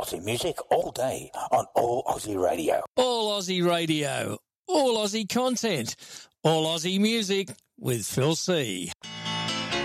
Aussie music all day on All Aussie Radio. All Aussie Radio. All Aussie content. All Aussie music with Phil C.